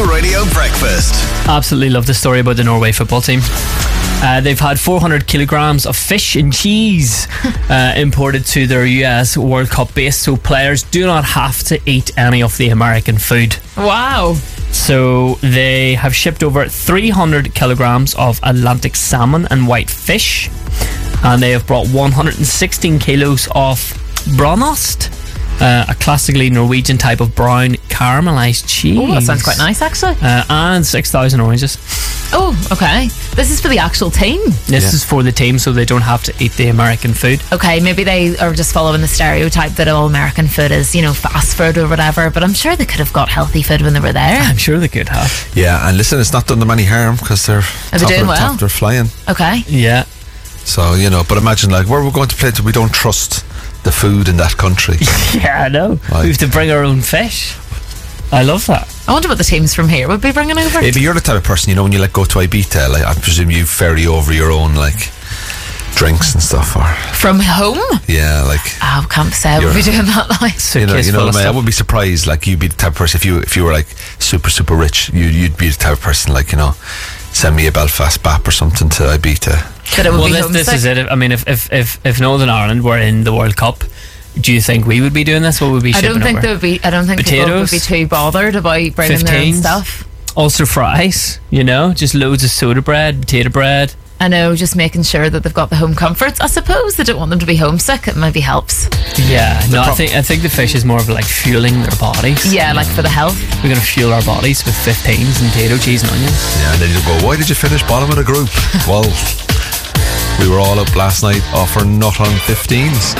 Go Radio Breakfast. Absolutely love the story about the Norway football team. They've had 400 kilograms of fish and cheese imported to their US World Cup base, so players do not have to eat any of the American food. Wow. So they have shipped over 300 kilograms of Atlantic salmon and white fish, and they have brought 116 kilos of brunost, a classically Norwegian type of brown caramelized cheese. Oh, that sounds quite nice, actually. And 6,000 oranges. Oh, okay. This is for the actual team. This is for the team, so they don't have to eat the American food. Okay, maybe they are just following the stereotype that all American food is, fast food or whatever, but I'm sure they could have got healthy food when they were there. I'm sure they could have. Yeah, and listen, it's not done them any harm because they're doing well? they're flying. Okay. Yeah. So, but imagine where we're going to places we don't trust the food in that country. Yeah, I know. We have to bring our own fish. I love that. I wonder what the teams from here would be bringing over. Yeah, but you're the type of person, when you go to Ibiza, I presume you ferry over your own drinks and stuff, or from home. Yeah, I can't say I would be doing that. I wouldn't be surprised. You'd be the type of person if you were super super rich, you'd be the type of person send me a Belfast BAP or something to Ibiza. But it would be homesick. This is it. I mean, if Northern Ireland were in the World Cup, do you think we would be doing this? What would we shipping over? I don't think people would be too bothered about bringing their own stuff. Ulster fries, just loads of soda bread, potato bread. I know, just making sure that they've got the home comforts. I suppose they don't want them to be homesick. It maybe helps. Yeah, I think the fish is more of fueling their bodies. Yeah, for the health. We're going to fuel our bodies with 15s and potato, cheese and onions. Yeah, and then you go, why did you finish bottom of the group? Well, we were all up last night offering nut on 15s.